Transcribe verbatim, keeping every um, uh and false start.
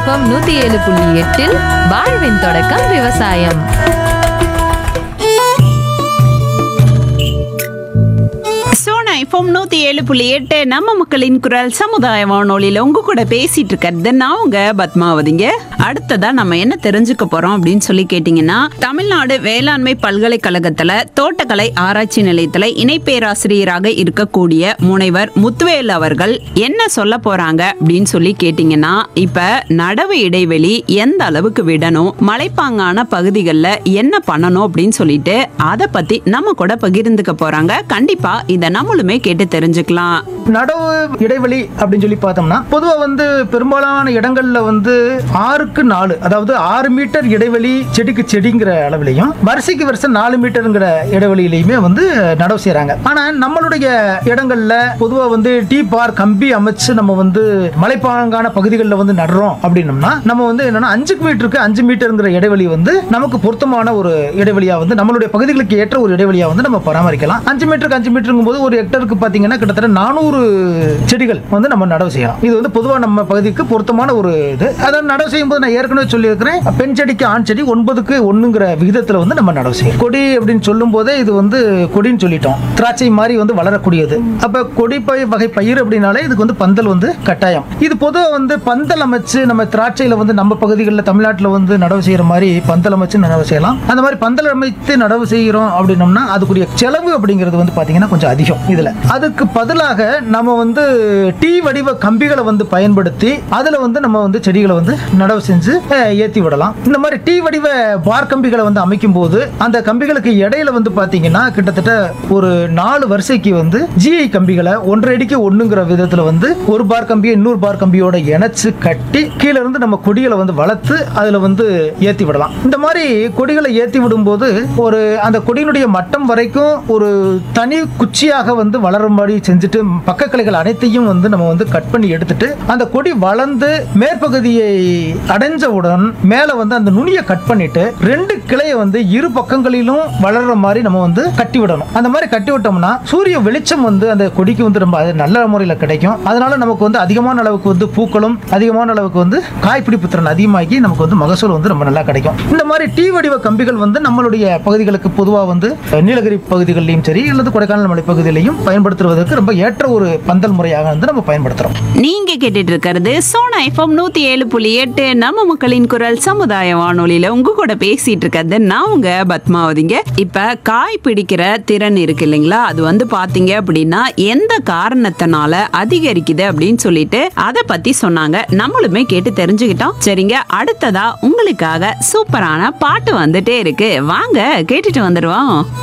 FM நூத்தி ஏழு புள்ளி எட்டில் வாழ்வின் தொடக்கம் விவசாயம். சோனா எஃப்எம் நூத்தி ஏழு புள்ளி எட்டு நம்ம மக்களின் குரல் சமுதாய வானொலியில உங்க கூட பேசிட்டு இருக்கிறது நான் உங்க பத்மாவதிங்க. அடுத்ததா நம்ம என்ன தெரிஞ்சுக்க போறோம் அப்படின்னு சொல்லி கேட்டீங்கன்னா, தமிழ்நாடு வேளாண்மை பல்கலைக்கழகத்துல தோட்டக்கலை ஆராய்ச்சி நிலையத்துல இணை பேராசிரியராக இருக்கக்கூடிய முனைவர் முத்துவேல் அவர்கள் என்ன சொல்ல போறாங்க அப்படின்னு சொல்லி கேட்டீங்கன்னா, இப்ப நடவு இடைவெளி எந்த அளவுக்கு விடணும், மலைப்பாங்கான பகுதிகளில் என்ன பண்ணணும் அப்படின்னு சொல்லிட்டு அதை பத்தி நம்ம கூட பகிர்ந்துக்க போறாங்க. கண்டிப்பா இதை நம்மளுமே கேட்டு தெரிஞ்சுக்கலாம். நடவு இடைவெளி அப்படின்னு சொல்லி பார்த்தோம்னா, பொதுவா வந்து பெரும்பாலான இடங்கள்ல வந்து ஆறுக்கு நாலு, அதாவது ஆறு மீட்டர் இடைவெளி செடிக்கு செடிங்கிற அளவிலையும் வரிசைக்கு வருஷம் நாலு மீட்டருங்கிற இடைவெளியிலையுமே வந்து நடவு செய்யறாங்க. ஆனா நம்மளுடைய இடங்கள்ல பொதுவா வந்து டீ பார் கம்பி அமைச்சு நம்ம வந்து மலைப்பாங்கான பகுதிகளில் வந்து நடுறோம் அப்படின்னம்னா, நம்ம வந்து என்னன்னா அஞ்சு மீட்டருக்கு அஞ்சு மீட்டருங்கிற இடைவெளி வந்து நமக்கு பொருத்தமான ஒரு இடைவெளியா வந்து நம்மளுடைய பகுதிகளுக்கு ஏற்ற ஒரு இடைவெளியா வந்து நம்ம பராமரிக்கலாம். அஞ்சு மீட்டருக்கு அஞ்சு மீட்டருங்கும் போது ஒரு ஹெக்டருக்கு பாத்தீங்கன்னா கிட்டத்தட்ட நானூறு செடிகள் வந்து நம்ம நடவு செய்யலாம். இது வந்து பொதுவா நம்ம பகுதிக்கு பொருத்தமான ஒரு இது. அதை நடவு செய்யும் போது நான் ஏற்கனவே சொல்லி இருக்கிறேன், பெண் செடிக்கு ஆண் செடி ஒன்பதுக்கு ஒண்ணுங்கிற விகிதத்துல வந்து நம்ம நடவு செய்யலாம். கொடி அப்படின்னு சொல்லும் போதே இது வந்து கொடின்னு சொல்லிட்டோம், திராட்சை மாதிரி வந்து வளரக்கூடியது. அப்ப கொடி பயிர் வகை பயிர் அப்படின்னாலே இதுக்கு வந்து பந்தல் வந்து கட்டாயம். இது பொதுவா வந்து பந்தல் அமைச்சு நம்ம திராட்சையில வந்து நம்ம பகுதிகளில் தமிழ்நாட்டில் வந்து நடவு செய்யற மாதிரி பந்தல் அமைச்சு நடவு செய்யலாம். அந்த மாதிரி பந்தல் அமைத்து நடவு செய்கிறோம் அப்படின்னோம்னா அதுக்குரிய செலவு அப்படிங்கிறது வந்து பாத்தீங்கன்னா கொஞ்சம் அதிகம். இதுல அதுக்கு பதிலாக நம்ம வந்து டீ வடிவ கம்பிகளை வந்து பயன்படுத்தி அதுல வந்து நம்ம வந்து செடிகளை வந்து நடவு செஞ்சு ஏத்தி விடலாம். இந்த மாதிரி டீ வடிவ பார் கம்பிகளை வந்து அமைக்கும் போது அந்த கம்பிகளுக்கு இடையில வந்து பாத்தீங்கன்னா கிட்டத்தட்ட ஒரு நாலு வரிசைக்கு வந்து ஜிஐ கம்பிகளை ஒன்றரை அடிக்கு ஒண்ணுங்கிற விதத்துல வந்து ஒரு பார் கம்பியை இன்னொரு பார் கம்பியோட இணைச்சு கட்டி கீழே இருந்து நம்ம கொடிகளை வந்து வளர்த்து அதுல வந்து ஏத்தி விடலாம். இந்த மாதிரி கொடிகளை ஏத்தி விடும் போது ஒரு அந்த கொடியினுடைய மட்டம் வரைக்கும் ஒரு தனி குச்சியாக வந்து வளரும்படி செஞ்சுட்டு பக்க கிளைகள் அனைத்தையும் வந்து நம்ம வந்து கட் பண்ணி எடுத்துட்டு அந்த கொடி வளர்ந்து மேற்பகுதியை அடைஞ்சவுடன் மேல வந்து அந்த நுனியை கட் பண்ணிட்டு ரெண்டு கிளையை வந்து இரு பக்கங்களிலும் வளர்ற மாதிரி நம்ம வந்து கட்டி விடணும். அந்த மாதிரி கட்டி விட்டோம்னா சூரிய வெளிச்சம் வந்து அந்த கொடிக்கு வந்து ரொம்ப நல்ல முறையில் கிடைக்கும். அதனால நமக்கு வந்து அதிகமான அளவுக்கு வந்து பூக்களும் அதிகமான அளவுக்கு வந்து காய்பிடிப்பு திறன் அதிகமாகி நமக்கு வந்து மகசூல் வந்து ரொம்ப நல்லா கிடைக்கும். இந்த மாதிரி டீ வடிவ கம்பிகள் வந்து நம்மளுடைய பகுதிகளுக்கு பொதுவாக வந்து நீலகிரி பகுதிகளிலும் சரி அல்லது கொடைக்கானல் மலை பகுதியிலையும் பயன்படுத்துவதற்கு ரொம்ப ஏற்ற ஒரு பந்தல் முறையாக வந்து நம்ம பயன்படுத்துறோம். நீங்க கேட்டுட்டு இருக்கிறது சோனா எஃப்எம் நூத்தி ஏழு புள்ளி எட்டு நம்ம மக்களின் குரல் சமுதாய வானொலியில உங்க கூட பேசிட்டு இருக்கிறது நான் உங்க பத்மாவதிங்க. இப்ப காய் பிடிக்கிற திறன் இருக்கு இல்லைங்களா, அது வந்து பாத்தீங்க அப்படின்னா எந்த காரணத்தினால அதிகரிக்குது அப்படின்னு சொல்லிட்டு அதை பத்தி சொன்னாங்க. நம்மளுமே கேட்டு தெரிஞ்சுக்கிட்டோம். சரிங்க, அடுத்ததா உங்களுக்காக சூப்பரான பாட்டு வந்துட்டே இருக்கு, வாங்க கேட்டுட்டு வந்துடுவோம்.